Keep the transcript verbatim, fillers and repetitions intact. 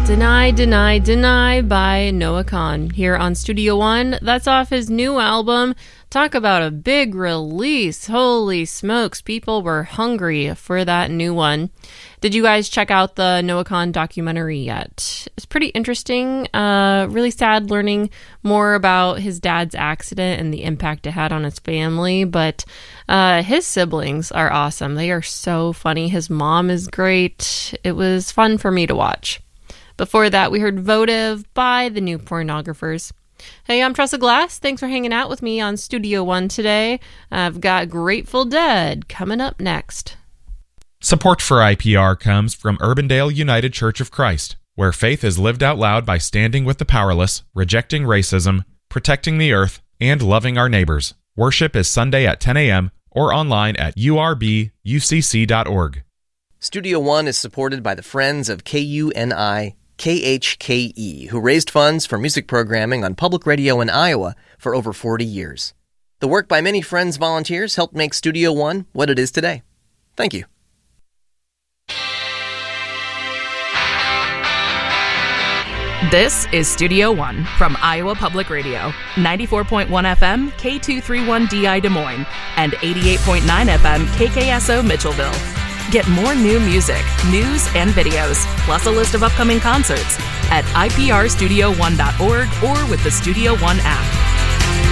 Deny, Deny, Deny by Noah Kahan here on Studio One. That's off his new album. Talk about a big release. Holy smokes, people were hungry for that new one. Did you guys check out the Noah Kahan documentary yet? It's pretty interesting. Uh, really sad learning more about his dad's accident and the impact it had on his family, but uh, his siblings are awesome. They are so funny. His mom is great. It was fun for me to watch. Before that, we heard Votive by the New Pornographers. Hey, I'm Tressa Glass. Thanks for hanging out with me on Studio One today. I've got Grateful Dead coming up next. Support for I P R comes from Urbandale United Church of Christ, where faith is lived out loud by standing with the powerless, rejecting racism, protecting the earth, and loving our neighbors. Worship is Sunday at ten a.m. or online at u r b u c c dot org. Studio One is supported by the Friends of K U N I K H K E, who raised funds for music programming on public radio in Iowa for over forty years. The work by many Friends volunteers helped make Studio One what it is today. Thank you. This is Studio One from Iowa Public Radio, ninety-four point one F M, K two thirty-one D I Des Moines, and eighty-eight point nine F M, K K S O Mitchellville. Get more new music, news, and videos, plus a list of upcoming concerts at I P R studio one dot org or with the Studio One app.